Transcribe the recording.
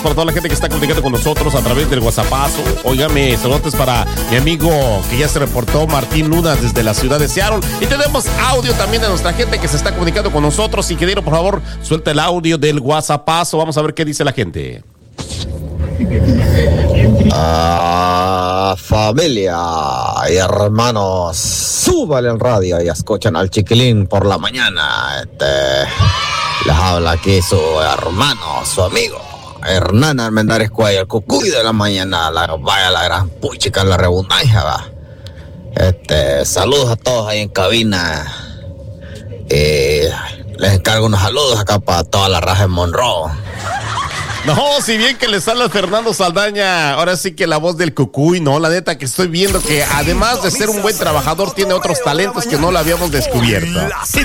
Para toda la gente que está comunicando con nosotros a través del WhatsAppazo. Óigame, saludos para mi amigo que ya se reportó, Martín Luna, desde la ciudad de Seattle. Y tenemos audio también de nuestra gente que se está comunicando con nosotros. Ingeniero, por favor, suelta el audio del WhatsAppazo. Vamos a ver qué dice la gente. Familia y hermanos, súbale el radio y escuchen al Chiquilín por la mañana. Les habla aquí su hermano, su amigo Hernán Armendáriz Cuello, el cucuy de la mañana. Vaya la gran puchica, la redundancia, va. Saludos a todos ahí en cabina. Les encargo unos saludos acá para toda la raza en Monroe. No, si bien que le sale a Fernando Saldaña, ahora sí que la voz del cucuy, no, la neta que estoy viendo que además de ser un buen trabajador, tiene otros talentos que no lo habíamos descubierto.